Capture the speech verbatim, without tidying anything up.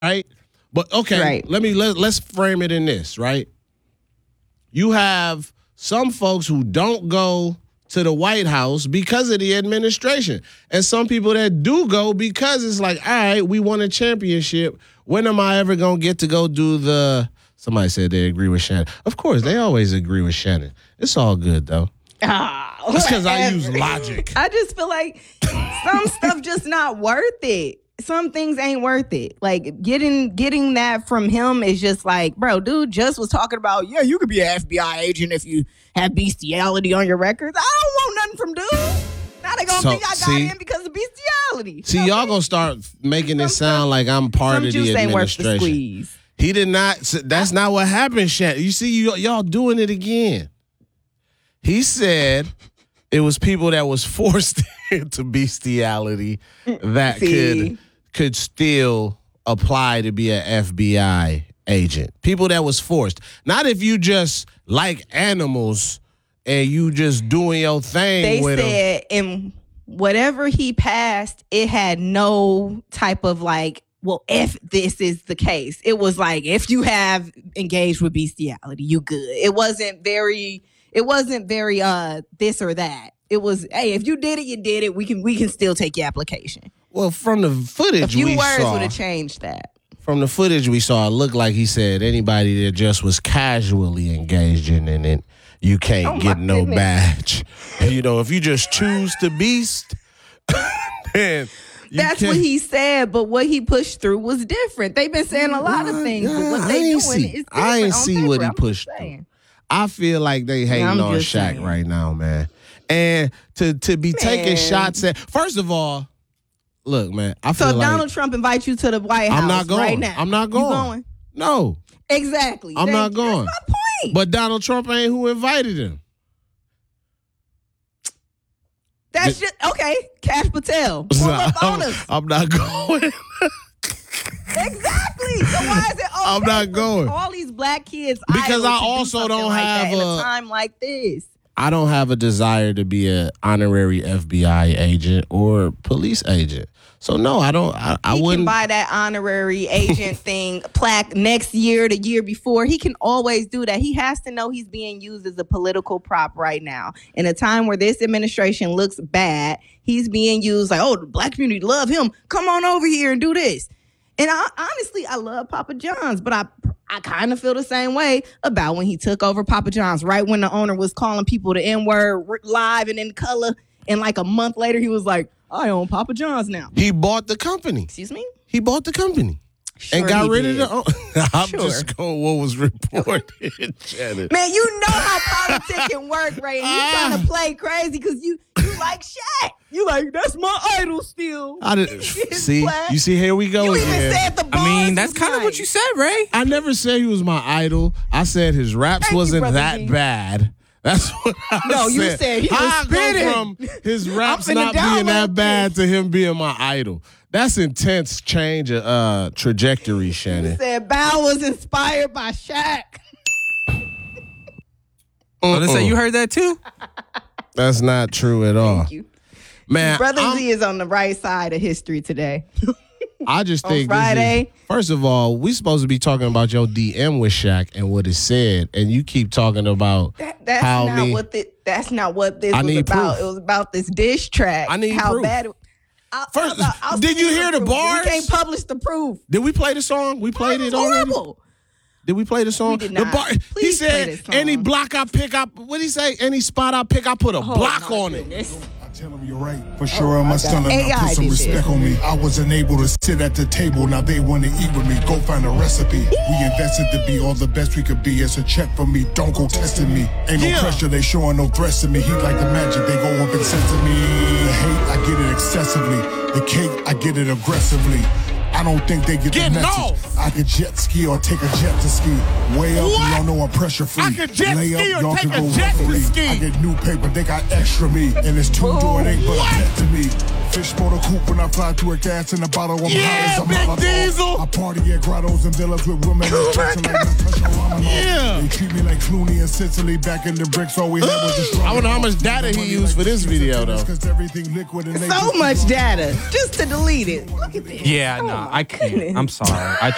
right? But okay, right. let me let, let's frame it in this, right? You have some folks who don't go to the White House because of the administration, and some people that do go because it's like, all right, we won a championship. When am I ever gonna get to go do the? Somebody said they agree with Shannon. Of course, they always agree with Shannon. It's all good though. Oh, It's because I use logic. I just feel like some stuff just not worth it. Some things ain't worth it. Like getting getting that from him is just like, bro, dude just was talking about, yeah, you could be an F B I agent if you have bestiality on your records. I don't want nothing from dude. Now they gonna So, think I got see- in because of bestiality. See, y'all gonna start making it sound like I'm part Some of juice the ain't worth the administration. squeeze. He did not. That's not what happened, Shannon. You see, you, y'all doing it again. He said it was people that was forced into bestiality that See? could could still apply to be an F B I agent. People that was forced. Not if you just like animals and you just doing your thing They with them. said in whatever he passed, it had no type of like, well, if this is the case. It was like, if you have engaged with bestiality, you good. It wasn't very, it wasn't very uh this or that. It was, hey, if you did it, you did it. We can we can still take your application. Well, from the A footage few we words saw, would have changed that. from the footage we saw, it looked like he said anybody that just was casually engaged in it, you can't Oh, get my no goodness. badge. You know, if you just choose to beast, then you That's can't- what he said, but what he pushed through was different. They've been saying a lot of things, but Yeah, what I they ain't doing see- is different. I ain't on see paper. what he I'm just pushed saying. through. I feel like they hating I'm on just Shaq saying. right now, man. And to to be taking Man. shots at, first of all, look, man, I So feel if like Donald Trump invites you to the White House I'm not going. right now, I'm not you going. going? No, Exactly. I'm Thank not you. going. That's my point. But Donald Trump ain't who invited him. That's just okay. Cash Patel. Pull up on us. I'm not going. Exactly. So why is it? I'm okay not for going. All these black kids. Because idle I to do also something don't like have that in a- a time like this. I don't have a desire to be an honorary F B I agent or police agent. So no, I don't. I, I He can wouldn't. buy that honorary agent thing plaque next year, the year before. He can always do that. He has to know he's being used as a political prop right now. In a time where this administration looks bad, he's being used like, oh, the black community love him. Come on over here and do this. And I, honestly, I love Papa John's, but I I kind of feel the same way about when he took over Papa John's, right when the owner was calling people the N-word live and in color. And like a month later, he was like, I own Papa John's now. He bought the company. Excuse me? He bought the company Sure and got he rid did. of the. I'm Sure. just going what was reported, Janet. Man, you know how politics can work, Ray. And you trying to play crazy because you you like Shaq. You like, that's my idol still. I did, His see, flag. you see, here we go You even again. said the bars I mean, that's was kind of nice. what you said, Ray. I never said he was my idol. I said his raps Thank you, wasn't Brother that G. bad. That's what I No, said. you said he was How I go spitting. from his raps finna not being download that bad this. to him being my idol. That's intense change of uh, trajectory, You Shannon. said Bow was inspired by Shaq. Oh, they say Mm-mm. you heard that too? That's not true at all. Thank you. Man, Brother I'm- Z is on the right side of history today. I just on think this is- Friday. first of all, we supposed to be talking about your D M with Shaq and what it said, and you keep talking about That, that's how not me. what the, that's not what this I was need about. proof. It was about this diss track. I need how proof. bad it I'll, First, I'll- I'll did send you hear the proof. bars? We can't publish the proof. Did we play the song? We played It it was already. horrible. Did we play the song? We did The not. he Please play said, this song. any block I pick up, what did he say? Any spot I pick, I put a Oh, block my on it. goodness. Tell him you're right. For sure, I must tell him A I I put some did this. respect on me. I wasn't able to sit at the table. Now they want to eat with me. Go find a recipe. We invested to be all the best we could be. It's a check for me. Don't go testing me. Ain't no Yeah. pressure. They showing no threats to me. He like the magic. They go up and send to me. The hate, I get it excessively. The cake, I get it aggressively. I don't think they get Getting the message. off. I could jet ski or take a jet to ski. Way up, What? y'all know I'm pressure free. I could jet Lay ski up, or y'all take can a go jet run for to me. ski. I get new paper, they got extra me. And it's two door, it ain't but a pet to me. Fish motor coupe when I fly to a gas in a bottle. I'm Yeah, high as a Big Molotov. Diesel. I party at grottos and villas with women that's dressing like Natasha Romanoff. Yeah. They treat me like Clooney and Sicily back in the bricks. All we had was a struggle. I wonder how much data he used for this video, though. Cause everything liquid and they So just- much data just to delete it. Look at this. Yeah, Oh, no, my I can't. goodness. I'm sorry. I